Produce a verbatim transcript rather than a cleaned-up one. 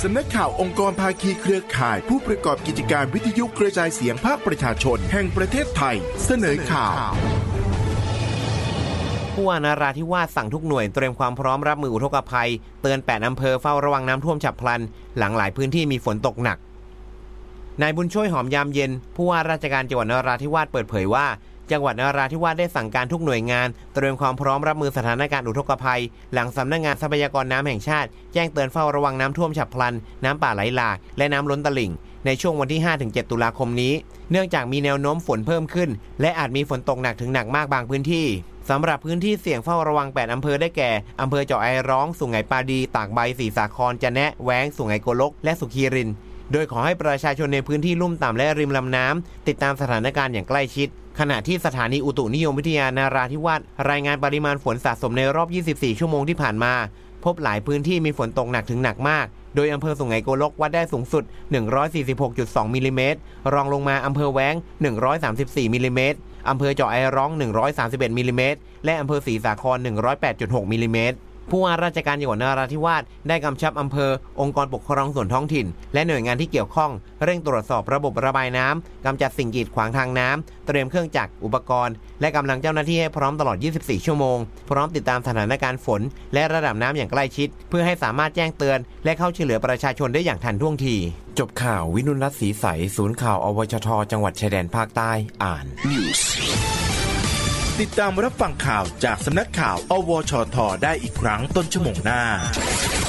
สำนักข่าวองค์กรภาคีเครือข่ายผู้ประกอบกิจการวิทยุกระจายเสียงภาคประชาชนแห่งประเทศไทยเสนอข่าวผู้ว่านราธิวาสสั่งทุกหน่วยเตรียมความพร้อมรับมืออุทกภัยเตือนแปดอำเภอเฝ้าระวังน้ำท่วมฉับพลันหลังหลายพื้นที่มีฝนตกหนักนายบุญช่วยหอมยามเย็นผู้ว่าราชการจังหวัดนราธิวาสเปิดเผยว่าจังหวัดนราธิวาสได้สั่งการทุกหน่วยงานเตรียมความพร้อมรับมือสถานการณ์อุทกภัยหลังสำนักงานทรัพยากรน้ำแห่งชาติแจ้งเตือนเฝ้าระวังน้ำท่วมฉับพลันน้ำป่าไหลหลากและน้ำล้นตลิ่งในช่วงวันที่ ห้าถึงเจ็ด ตุลาคมนี้เนื่องจากมีแนวโน้มฝนเพิ่มขึ้นและอาจมีฝนตกหนักถึงหนักมากบางพื้นที่สำหรับพื้นที่เสี่ยงเฝ้าระวังแปดอำเภอได้แก่อำเภอเจาะไอร้องสุไหงปาดีตากใบศรีสาครจะแนะแว้งสุไหงโกลกและสุขีรินโดยขอให้ประชาชนในพื้นที่ลุ่มต่ำและริมลำน้ำติดตามสถานการณ์อย่างใกล้ชิดขณะที่สถานีอุตุนิยมวิทยานาราธิวาสรายงานปริมาณฝนสะสมในรอบยี่สิบสี่ชั่วโมงที่ผ่านมาพบหลายพื้นที่มีฝนตกหนักถึงหนักมากโดยอำเภอสุไหงโกลกวัดได้สูงสุด หนึ่งร้อยสี่สิบหกจุดสอง มิลลิเมตรรองลงมาอำเภอแว้งหนึ่งร้อยสามสิบสี่มิลลิเมตรอำเภอเจาะไอร้องหนึ่งร้อยสามสิบเอ็ดมิลลิเมตรและอำเภอศรีสาคร หนึ่งร้อยแปดจุดหก มิลลิเมตรผู้ว่าราชการจังหวัดนราธิวาสได้กำชับอำเภอองค์กรปกครองส่วนท้องถิ่นและหน่วยงานที่เกี่ยวข้องเร่งตรวจสอบระบบระบายน้ำกำจัดสิ่งกีดขวางทางน้ำเตรียมเครื่องจักรอุปกรณ์และกำลังเจ้าหน้าที่ให้พร้อมตลอดยี่สิบสี่ชั่วโมงพร้อมติดตามสถานการณ์ฝนและระดับน้ำอย่างใกล้ชิดเพื่อให้สามารถแจ้งเตือนและเข้าช่วยเหลือประชาชนได้อย่างทันท่วงทีจบข่าววินุรัตน์ศรีใสศูนย์ข่าวอวชทจังหวัดชายแดนภาคใต้อ่านติดตามรับฟังข่าวจากสำนักข่าวอวชทได้อีกครั้งต้นชั่วโมงหน้า